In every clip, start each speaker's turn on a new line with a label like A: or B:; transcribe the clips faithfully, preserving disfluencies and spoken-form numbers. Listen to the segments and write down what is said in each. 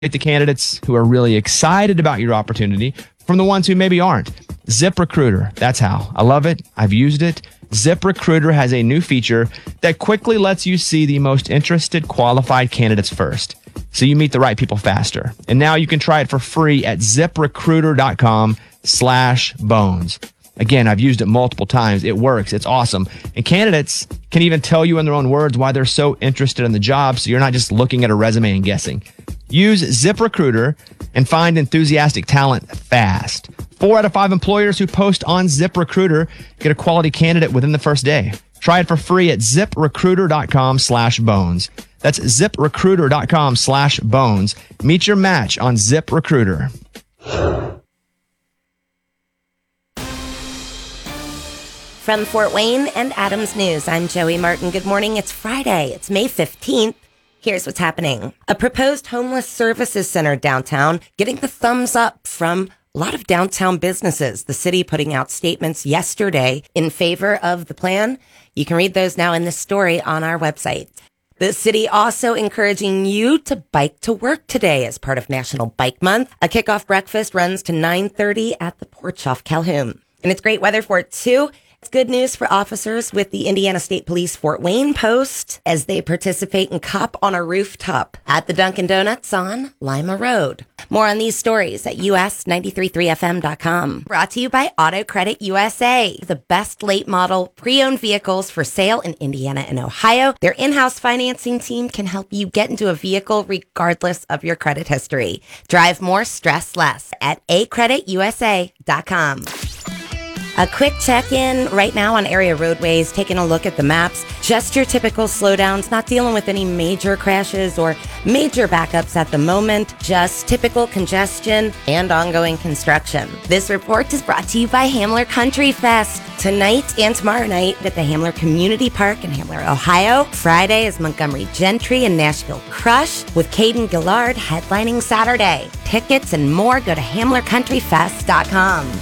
A: the candidates who are really excited about your opportunity from the ones who maybe aren't. ZipRecruiter, that's how. I love it. I've used it. ZipRecruiter has a new feature that quickly lets you see the most interested qualified candidates first, so you meet the right people faster. And now you can try it for free at ZipRecruiter.com slash bones. Again, I've used it multiple times. It works. It's awesome. And candidates can even tell you in their own words why they're so interested in the job, so you're not just looking at a resume and guessing. Use ZipRecruiter and find enthusiastic talent fast. Four out of five employers who post on ZipRecruiter get a quality candidate within the first day. Try it for free at ZipRecruiter.com slash bones. That's ZipRecruiter.com slash bones. Meet your match on ZipRecruiter.
B: From Fort Wayne and Adams News, I'm Joey Martin. Good morning. It's Friday. It's May fifteenth. Here's what's happening. A proposed homeless services center downtown getting the thumbs up from a lot of downtown businesses. The city putting out statements yesterday in favor of the plan. You can read those now in this story on our website. The city also encouraging you to bike to work today as part of National Bike Month. A kickoff breakfast runs to nine thirty at the Porch off Calhoun. And it's great weather for it, too. It's good news for officers with the Indiana State Police Fort Wayne post as they participate in Cop on a Rooftop at the Dunkin' Donuts on Lima Road. More on these stories at U S nine three three F M dot com. Brought to you by Auto Credit U S A, the best late model pre-owned vehicles for sale in Indiana and Ohio. Their in-house financing team can help you get into a vehicle regardless of your credit history. Drive more, stress less at a credit u s a dot com. A quick check-in right now on area roadways, taking a look at the maps. Just your typical slowdowns, not dealing with any major crashes or major backups at the moment. Just typical congestion and ongoing construction. This report is brought to you by Hamler Country Fest. Tonight and tomorrow night at the Hamler Community Park in Hamler, Ohio. Friday is Montgomery Gentry and Nashville Crush with Caden Gillard headlining Saturday. Tickets and more, go to hamler country fest dot com.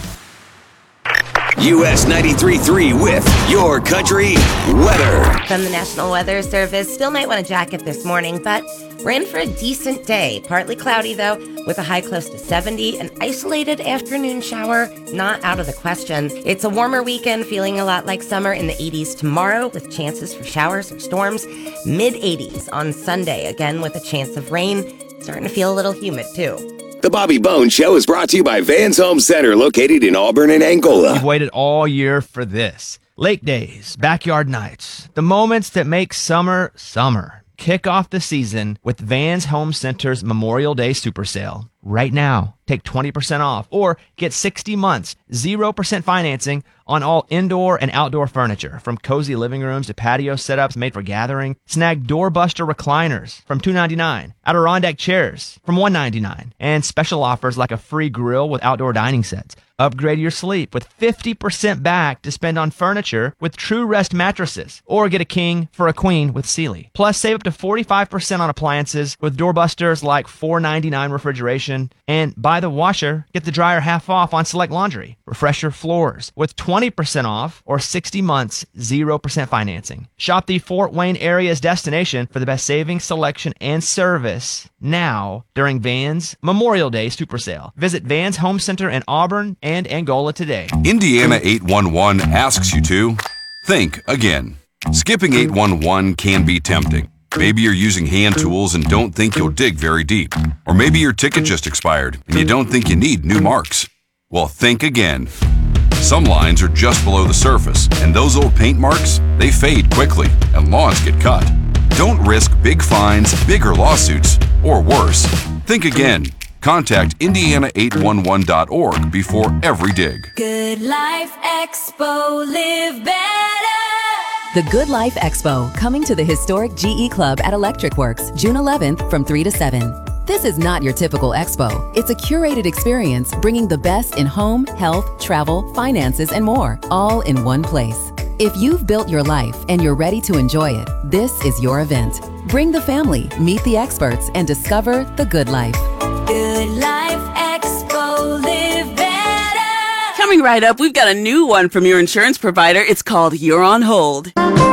C: U S ninety-three point three with Your Country Weather.
B: From the National Weather Service, still might want a jacket this morning, but we're in for a decent day. Partly cloudy, though, with a high close to seventy. An isolated afternoon shower, not out of the question. It's a warmer weekend, feeling a lot like summer in the eighties tomorrow, with chances for showers or storms. mid eighties on Sunday, again with a chance of rain. Starting to feel a little humid, too.
C: The Bobby Bones Show is brought to you by Vans Home Center, located in Auburn and Angola.
A: You've waited all year for this. Lake days, backyard nights, the moments that make summer, summer. Kick off the season with Vans Home Center's Memorial Day Super Sale. Right now, take twenty percent off or get sixty months, zero percent financing on all indoor and outdoor furniture, from cozy living rooms to patio setups made for gathering. Snag doorbuster recliners from two ninety-nine, Adirondack chairs from one ninety-nine, and special offers like a free grill with outdoor dining sets. Upgrade your sleep with fifty percent back to spend on furniture with True Rest mattresses, or get a king for a queen with Sealy. Plus, save up to forty-five percent on appliances with doorbusters like four ninety-nine refrigeration. And buy the washer, get the dryer half off on select laundry. Refresh your floors with twenty percent off or sixty months, zero percent financing. Shop the Fort Wayne area's destination for the best savings, selection, and service now during Vans Memorial Day Super Sale. Visit Vans Home Center in Auburn and Angola today.
D: Indiana eight one one asks you to think again. Skipping eight one one can be tempting. Maybe you're using hand tools and don't think you'll dig very deep. Or maybe your ticket just expired and you don't think you need new marks. Well, think again. Some lines are just below the surface, and those old paint marks, they fade quickly and lawns get cut. Don't risk big fines, bigger lawsuits, or worse. Think again. Contact Indiana eight one one dot org before every dig.
E: Good Life Expo, live better.
F: The Good Life Expo, coming to the historic G E Club at Electric Works, June eleventh from three to seven. This is not your typical expo. It's a curated experience bringing the best in home, health, travel, finances, and more, all in one place. If you've built your life and you're ready to enjoy it, this is your event. Bring the family, meet the experts, and discover the good life.
E: Good Life Expo, live better.
G: Coming right up, we've got a new one from your insurance provider. It's called You're on Hold.